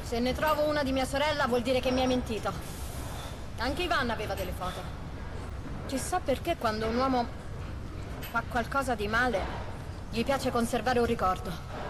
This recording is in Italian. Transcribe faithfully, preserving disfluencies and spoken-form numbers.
Se ne trovo una di mia sorella vuol dire che mi hai mentito. Anche Ivan aveva delle foto. Chissà perché quando un uomo fa qualcosa di male gli piace conservare un ricordo.